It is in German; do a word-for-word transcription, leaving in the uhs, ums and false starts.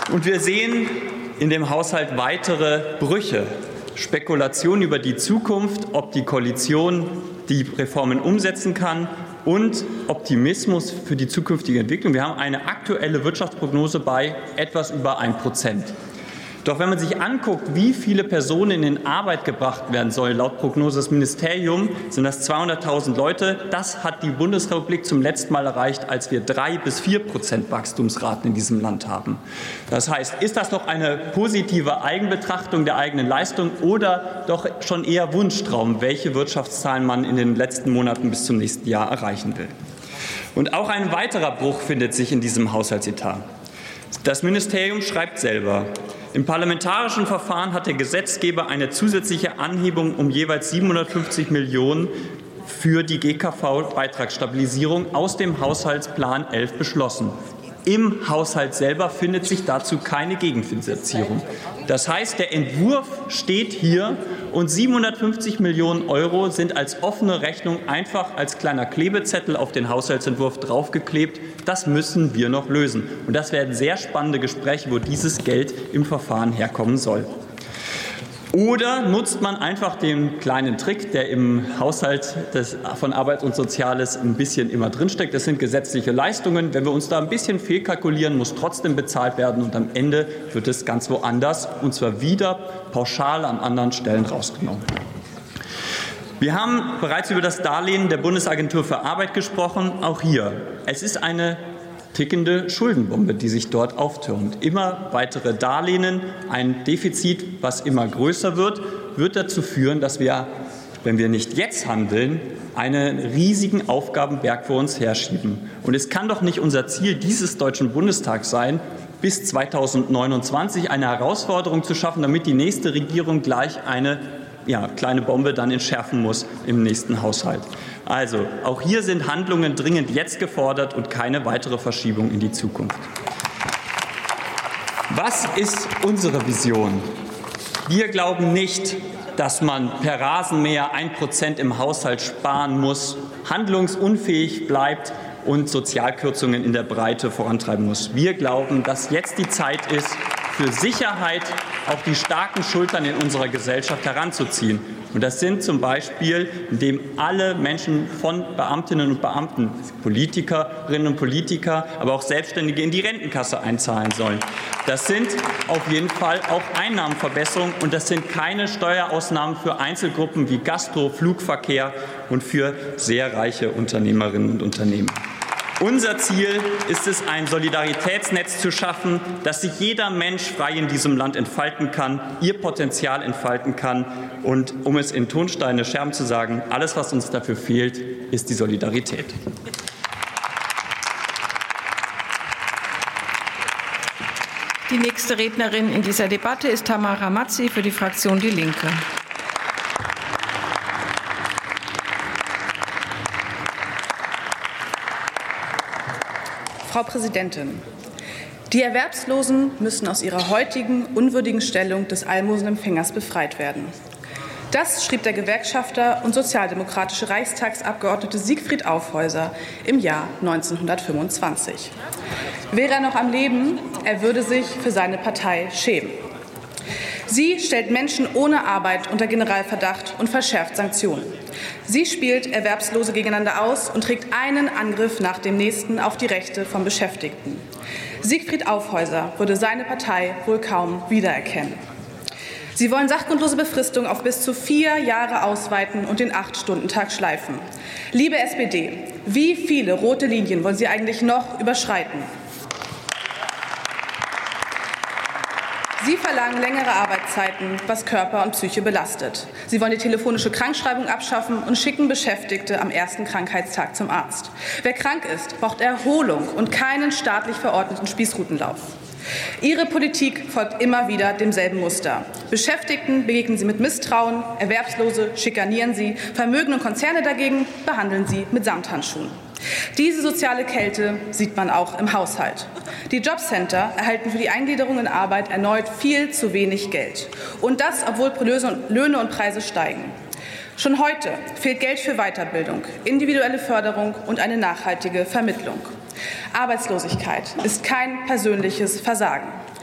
Und wir sehen in dem Haushalt weitere Brüche, Spekulationen über die Zukunft, ob die Koalition die Reformen umsetzen kann und Optimismus für die zukünftige Entwicklung. Wir haben eine aktuelle Wirtschaftsprognose bei etwas über ein Prozent. Doch wenn man sich anguckt, wie viele Personen in Arbeit gebracht werden sollen, laut Prognose des Ministeriums sind das zweihunderttausend Leute. Das hat die Bundesrepublik zum letzten Mal erreicht, als wir drei bis vier Prozent Wachstumsraten in diesem Land haben. Das heißt, ist das doch eine positive Eigenbetrachtung der eigenen Leistung oder doch schon eher Wunschtraum, welche Wirtschaftszahlen man in den letzten Monaten bis zum nächsten Jahr erreichen will? Und auch ein weiterer Bruch findet sich in diesem Haushaltsetat. Das Ministerium schreibt selber: Im parlamentarischen Verfahren hat der Gesetzgeber eine zusätzliche Anhebung um jeweils siebenhundertfünfzig Millionen für die G K V-Beitragsstabilisierung aus dem Haushaltsplan elf beschlossen. Im Haushalt selber findet sich dazu keine Gegenfinanzierung. Das heißt, der Entwurf steht hier und siebenhundertfünfzig Millionen Euro sind als offene Rechnung einfach als kleiner Klebezettel auf den Haushaltsentwurf draufgeklebt. Das müssen wir noch lösen. Und das werden sehr spannende Gespräche, wo dieses Geld im Verfahren herkommen soll. Oder nutzt man einfach den kleinen Trick, der im Haushalt des, von Arbeit und Soziales ein bisschen immer drinsteckt. Das sind gesetzliche Leistungen. Wenn wir uns da ein bisschen fehlkalkulieren, muss trotzdem bezahlt werden. Und am Ende wird es ganz woanders, und zwar wieder pauschal an anderen Stellen rausgenommen. Wir haben bereits über das Darlehen der Bundesagentur für Arbeit gesprochen. Auch hier. Es ist eine tickende Schuldenbombe, die sich dort auftürmt. Immer weitere Darlehen, ein Defizit, was immer größer wird, wird dazu führen, dass wir, wenn wir nicht jetzt handeln, einen riesigen Aufgabenberg vor uns herschieben. Und es kann doch nicht unser Ziel dieses Deutschen Bundestags sein, bis zweitausendneunundzwanzig eine Herausforderung zu schaffen, damit die nächste Regierung gleich eine ja, kleine Bombe dann entschärfen muss im nächsten Haushalt. Also, auch hier sind Handlungen dringend jetzt gefordert und keine weitere Verschiebung in die Zukunft. Was ist unsere Vision? Wir glauben nicht, dass man per Rasenmäher ein Prozent im Haushalt sparen muss, handlungsunfähig bleibt und Sozialkürzungen in der Breite vorantreiben muss. Wir glauben, dass jetzt die Zeit ist, für Sicherheit auf die starken Schultern in unserer Gesellschaft heranzuziehen. Und das sind zum Beispiel, indem alle Menschen von Beamtinnen und Beamten, Politikerinnen und Politiker, aber auch Selbstständige in die Rentenkasse einzahlen sollen. Das sind auf jeden Fall auch Einnahmenverbesserungen, und das sind keine Steuerausnahmen für Einzelgruppen wie Gastro, Flugverkehr und für sehr reiche Unternehmerinnen und Unternehmer. Unser Ziel ist es, ein Solidaritätsnetz zu schaffen, dass sich jeder Mensch frei in diesem Land entfalten kann, ihr Potenzial entfalten kann. Und um es in Tonsteine Scherben zu sagen, alles, was uns dafür fehlt, ist die Solidarität. Die nächste Rednerin in dieser Debatte ist Tamara Mazzi für die Fraktion Die Linke. Frau Präsidentin, die Erwerbslosen müssen aus ihrer heutigen unwürdigen Stellung des Almosenempfängers befreit werden. Das schrieb der Gewerkschafter und sozialdemokratische Reichstagsabgeordnete Siegfried Aufhäuser im Jahr neunzehnhundertfünfundzwanzig. Wäre er noch am Leben, er würde sich für seine Partei schämen. Sie stellt Menschen ohne Arbeit unter Generalverdacht und verschärft Sanktionen. Sie spielt Erwerbslose gegeneinander aus und trägt einen Angriff nach dem nächsten auf die Rechte von Beschäftigten. Siegfried Aufhäuser würde seine Partei wohl kaum wiedererkennen. Sie wollen sachgrundlose Befristung auf bis zu vier Jahre ausweiten und den Acht-Stunden-Tag schleifen. Liebe S P D, wie viele rote Linien wollen Sie eigentlich noch überschreiten? Sie verlangen längere Arbeitszeiten, was Körper und Psyche belastet. Sie wollen die telefonische Krankschreibung abschaffen und schicken Beschäftigte am ersten Krankheitstag zum Arzt. Wer krank ist, braucht Erholung und keinen staatlich verordneten Spießrutenlauf. Ihre Politik folgt immer wieder demselben Muster. Beschäftigten begegnen Sie mit Misstrauen, Erwerbslose schikanieren Sie, Vermögen und Konzerne dagegen behandeln Sie mit Samthandschuhen. Diese soziale Kälte sieht man auch im Haushalt. Die Jobcenter erhalten für die Eingliederung in Arbeit erneut viel zu wenig Geld. Und das, obwohl Löhne und Preise steigen. Schon heute fehlt Geld für Weiterbildung, individuelle Förderung und eine nachhaltige Vermittlung. Arbeitslosigkeit ist kein persönliches Versagen.